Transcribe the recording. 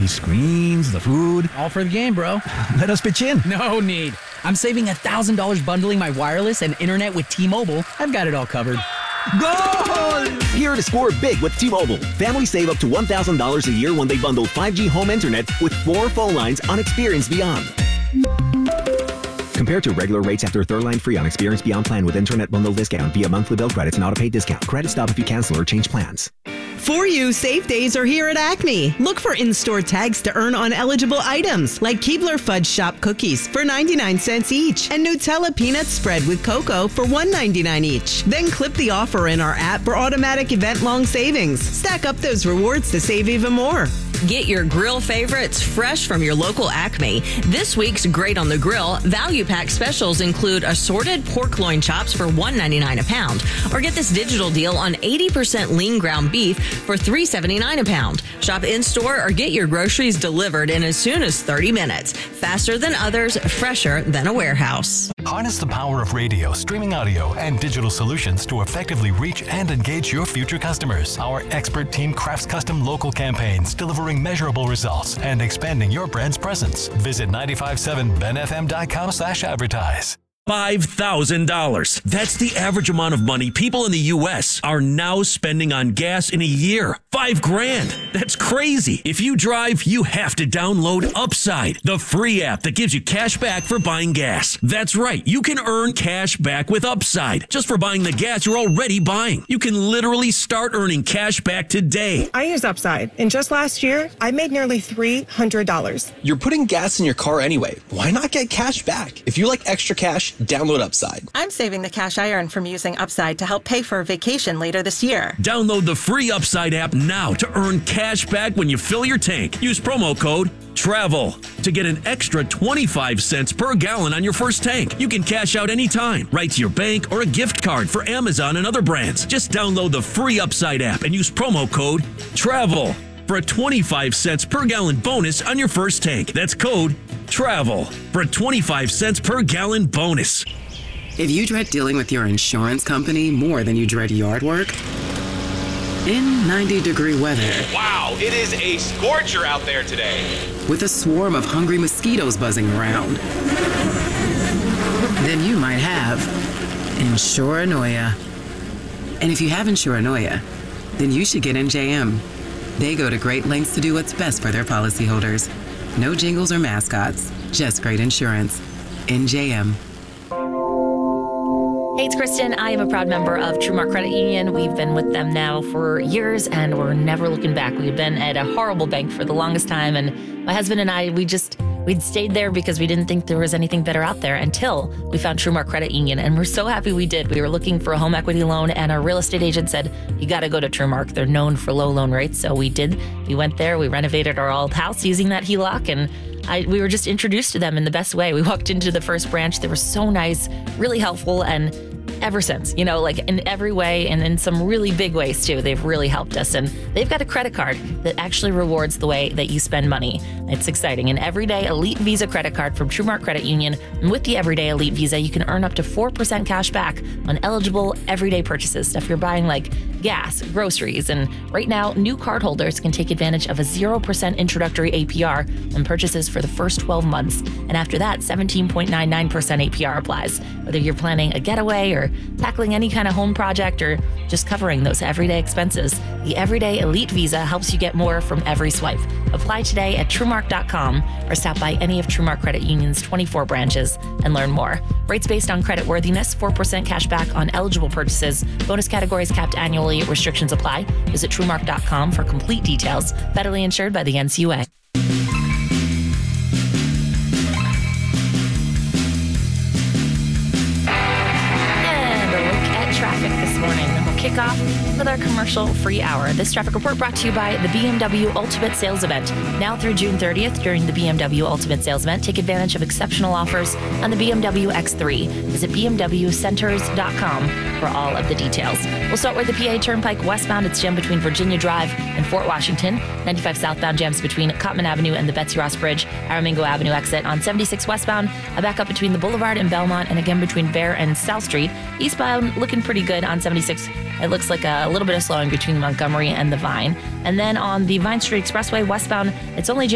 The screens, the food. All for the game, bro. Let us pitch in. No need. I'm saving $1,000 bundling my wireless and internet with T-Mobile. I've got it all covered. Goal! Here to score big with T-Mobile. Families save up to $1,000 a year when they bundle 5G home internet with 4 phone lines on Experience Beyond. Compared to regular rates after third line free on Experience Beyond plan with internet bundle discount via monthly bill credits and auto-pay discount. Credit stop if you cancel or change plans. For You, safe days are here at Acme. Look for in-store tags to earn on eligible items like Keebler Fudge Shop cookies for 99 cents each and Nutella peanut spread with cocoa for $1.99 each. Then clip the offer in our app for automatic event-long savings. Stack up those rewards to save even more. Get your grill favorites fresh from your local Acme. This week's Great on the Grill value pack specials include assorted pork loin chops for $1.99 a pound. Or get this digital deal on 80% lean ground beef for $3.79 a pound. Shop in-store or get your groceries delivered in as soon as 30 minutes. Faster than others, fresher than a warehouse. Harness the power of radio, streaming audio, and digital solutions to effectively reach and engage your future customers. Our expert team crafts custom local campaigns, delivering measurable results and expanding your brand's presence. Visit 957benfm.com/advertise. $5,000. That's the average amount of money people in the U.S. are now spending on gas in a year. $5,000. That's crazy. If you drive, you have to download Upside, the free app that gives you cash back for buying gas. That's right. You can earn cash back with Upside just for buying the gas you're already buying. You can literally start earning cash back today. I use Upside, and just last year, I made nearly $300. You're putting gas in your car anyway. Why not get cash back? If you like extra cash, download Upside. I'm saving the cash I earn from using Upside to help pay for a vacation later this year. Download the free Upside app now to earn cash back when you fill your tank. Use promo code TRAVEL to get an extra 25 cents per gallon on your first tank. You can cash out anytime, right to your bank or a gift card for Amazon and other brands. Just download the free Upside app and use promo code TRAVEL for a 25 cents per gallon bonus on your first tank. That's code TRAVEL for a 25 cents per gallon bonus. If you dread dealing with your insurance company more than you dread yard work, in 90-degree weather. Wow, it is a scorcher out there today. With a swarm of hungry mosquitoes buzzing around. Then you might have Insuranoia. And if you have Insuranoia, then you should get NJM. They go to great lengths to do what's best for their policyholders. No jingles or mascots, just great insurance. NJM. Hey, it's Kristen. I am a proud member of TrueMark Credit Union. We've been with them now for years, and we're never looking back. We've been at a horrible bank for the longest time, and my husband and I, we'd stayed there because we didn't think there was anything better out there until we found TrueMark Credit Union, and we're so happy we did. We were looking for a home equity loan, and our real estate agent said, you got to go to TrueMark. They're known for low loan rates, so we did. We went there. We renovated our old house using that HELOC, and we were just introduced to them in the best way. We walked into the first branch. They were so nice, really helpful, and ever since, like in every way and in some really big ways too, they've really helped us. And they've got a credit card that actually rewards the way that you spend money. It's exciting. An Everyday Elite Visa credit card from TrueMark Credit Union. And with the Everyday Elite Visa, you can earn up to 4% cash back on eligible everyday purchases, stuff you're buying like gas, groceries. And right now, new cardholders can take advantage of a 0% introductory APR on purchases for the first 12 months. And after that, 17.99% APR applies. Whether you're planning a getaway or tackling any kind of home project or just covering those everyday expenses, the Everyday Elite Visa helps you get more from every swipe. Apply today at TrueMark.com or stop by any of TrueMark Credit Union's 24 branches and learn more. Rates based on credit worthiness, 4% cash back on eligible purchases. Bonus categories capped annually. Restrictions apply. Visit TrueMark.com for complete details. Federally insured by the NCUA. Traffic this morning. Then we'll kick off with our commercial-free hour. This traffic report brought to you by the BMW Ultimate Sales Event. Now through June 30th, during the BMW Ultimate Sales Event, take advantage of exceptional offers on the BMW X3. Visit bmwcenters.com for all of the details. We'll start with the PA Turnpike westbound. It's jammed between Virginia Drive and Fort Washington. 95 southbound jams between Cotman Avenue and the Betsy Ross Bridge. Aramingo Avenue exit on 76 westbound. A backup between the Boulevard and Belmont, and again between Bear and South Street. Eastbound looking pretty good on 76. It looks like a little bit of slowing between Montgomery and the Vine. And then on the Vine Street Expressway westbound, it's only